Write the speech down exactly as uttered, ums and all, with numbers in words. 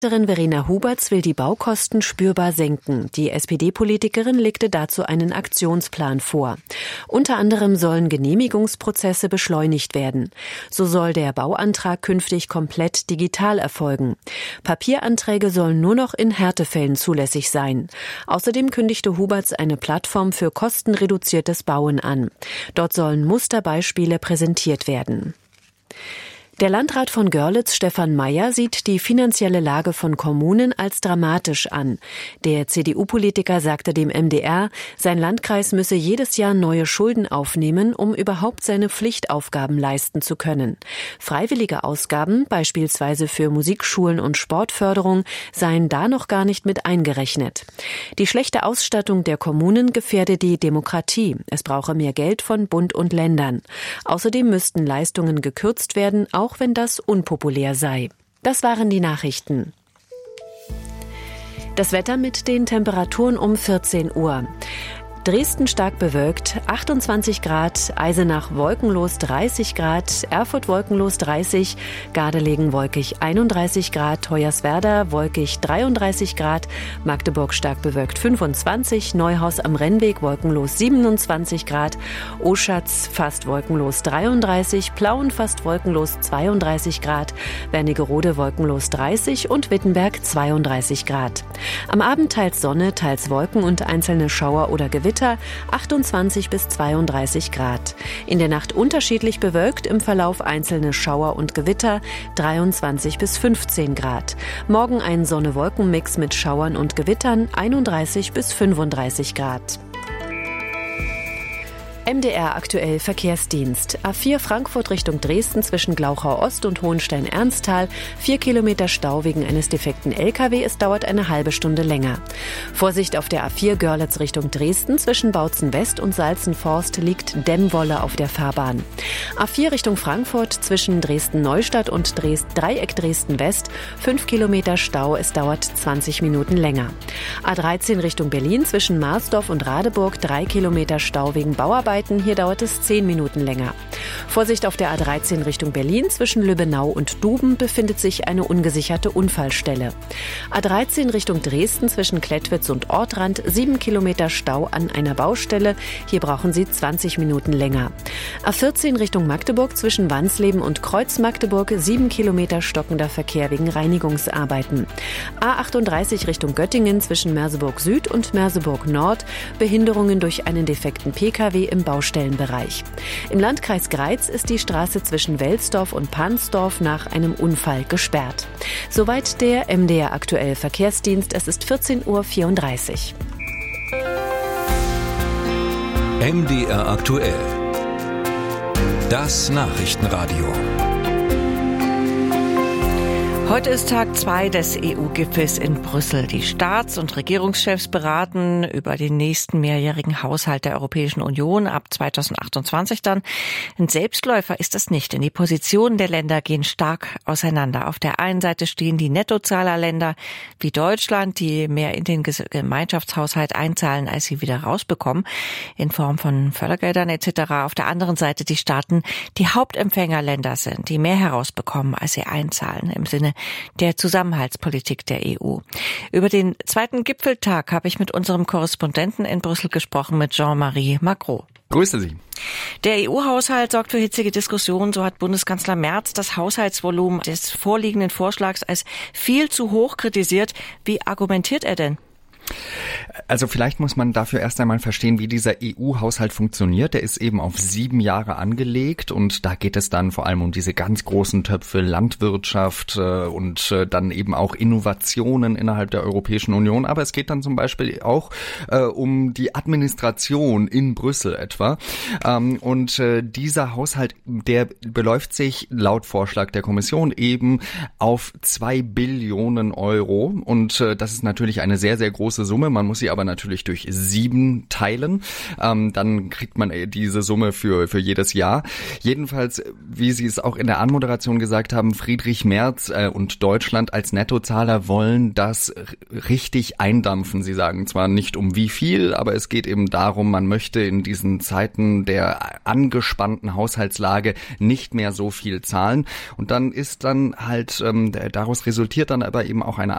Verena Huberts will die Baukosten spürbar senken. Die S P D-Politikerin legte dazu einen Aktionsplan vor. Unter anderem sollen Genehmigungsprozesse beschleunigt werden. So soll der Bauantrag künftig komplett digital erfolgen. Papieranträge sollen nur noch in Härtefällen zulässig sein. Außerdem kündigte Huberts eine Plattform für kostenreduziertes Bauen an. Dort sollen Musterbeispiele präsentiert werden. Der Landrat von Görlitz, Stefan Mayer, sieht die finanzielle Lage von Kommunen als dramatisch an. Der C D U-Politiker sagte dem M D R, sein Landkreis müsse jedes Jahr neue Schulden aufnehmen, um überhaupt seine Pflichtaufgaben leisten zu können. Freiwillige Ausgaben, beispielsweise für Musikschulen und Sportförderung, seien da noch gar nicht mit eingerechnet. Die schlechte Ausstattung der Kommunen gefährde die Demokratie. Es brauche mehr Geld von Bund und Ländern. Außerdem müssten Leistungen gekürzt werden, auch wenn das unpopulär sei. Das waren die Nachrichten. Das Wetter mit den Temperaturen um vierzehn Uhr. Dresden stark bewölkt, achtundzwanzig Grad, Eisenach wolkenlos dreißig Grad, Erfurt wolkenlos dreißig, Gardelegen wolkig einunddreißig Grad, Hoyerswerda wolkig dreiunddreißig Grad, Magdeburg stark bewölkt fünfundzwanzig, Neuhaus am Rennweg wolkenlos siebenundzwanzig Grad, Oschatz fast wolkenlos dreiunddreißig, Plauen fast wolkenlos zweiunddreißig Grad, Wernigerode wolkenlos dreißig und Wittenberg zweiunddreißig Grad. Am Abend teils Sonne, teils Wolken und einzelne Schauer oder Gewitter, achtundzwanzig bis zweiunddreißig Grad. In der Nacht unterschiedlich bewölkt, im Verlauf einzelne Schauer und Gewitter, dreiundzwanzig bis fünfzehn Grad. Morgen ein Sonne-Wolken-Mix mit Schauern und Gewittern, einunddreißig bis fünfunddreißig Grad. M D R aktuell Verkehrsdienst. A vier Frankfurt Richtung Dresden zwischen Glauchau Ost und Hohenstein-Ernsthal. Vier Kilometer Stau wegen eines defekten L K W. Es dauert eine halbe Stunde länger. Vorsicht auf der A vier Görlitz Richtung Dresden zwischen Bautzen West und Salzenforst liegt Dämmwolle auf der Fahrbahn. A vier Richtung Frankfurt zwischen Dresden-Neustadt und Dresd- Dreieck Dresden West. Fünf Kilometer Stau. Es dauert zwanzig Minuten länger. A dreizehn Richtung Berlin zwischen Marsdorf und Radeburg. Drei Kilometer Stau wegen Bauarbeiten. Hier dauert es zehn Minuten länger. Vorsicht auf der A dreizehn Richtung Berlin. Zwischen Lübbenau und Duben befindet sich eine ungesicherte Unfallstelle. A dreizehn Richtung Dresden zwischen Klettwitz und Ortrand. Sieben Kilometer Stau an einer Baustelle. Hier brauchen Sie zwanzig Minuten länger. A vierzehn Richtung Magdeburg zwischen Wansleben und Kreuz Magdeburg. Sieben Kilometer stockender Verkehr wegen Reinigungsarbeiten. A achtunddreißig Richtung Göttingen zwischen Merseburg Süd und Merseburg Nord. Behinderungen durch einen defekten P K W im Baustellenbereich. Im Landkreis Greiz ist die Straße zwischen Welsdorf und Pansdorf nach einem Unfall gesperrt. Soweit der M D R aktuell Verkehrsdienst. Es ist vierzehn Uhr vierunddreißig. M D R aktuell. Das Nachrichtenradio. Heute ist Tag zwei des E U-Gipfels in Brüssel. Die Staats- und Regierungschefs beraten über den nächsten mehrjährigen Haushalt der Europäischen Union ab zweitausendachtundzwanzig dann. Ein Selbstläufer ist das nicht, denn die Positionen der Länder gehen stark auseinander. Auf der einen Seite stehen die Nettozahlerländer wie Deutschland, die mehr in den Gemeinschaftshaushalt einzahlen, als sie wieder rausbekommen, in Form von Fördergeldern et cetera. Auf der anderen Seite die Staaten, die Hauptempfängerländer sind, die mehr herausbekommen, als sie einzahlen, im Sinne der Zusammenhaltspolitik der E U. Über den zweiten Gipfeltag habe ich mit unserem Korrespondenten in Brüssel gesprochen, mit Jean-Marie Macron. Grüße Sie. Der E U-Haushalt sorgt für hitzige Diskussionen. So hat Bundeskanzler Merz das Haushaltsvolumen des vorliegenden Vorschlags als viel zu hoch kritisiert. Wie argumentiert er denn? Also vielleicht muss man dafür erst einmal verstehen, wie dieser E U-Haushalt funktioniert. Der ist eben auf sieben Jahre angelegt und da geht es dann vor allem um diese ganz großen Töpfe Landwirtschaft äh, und äh, dann eben auch Innovationen innerhalb der Europäischen Union. Aber es geht dann zum Beispiel auch äh, um die Administration in Brüssel etwa. Ähm, und äh, dieser Haushalt, der beläuft sich laut Vorschlag der Kommission eben auf zwei Billionen Euro. Und äh, das ist natürlich eine sehr, sehr große Summe. Man muss sie aber natürlich durch sieben teilen. Ähm, dann kriegt man diese Summe für, für jedes Jahr. Jedenfalls, wie Sie es auch in der Anmoderation gesagt haben, Friedrich Merz äh, und Deutschland als Nettozahler wollen das richtig eindampfen. Sie sagen zwar nicht um wie viel, aber es geht eben darum, man möchte in diesen Zeiten der angespannten Haushaltslage nicht mehr so viel zahlen. Und dann ist dann halt, ähm, daraus resultiert dann aber eben auch eine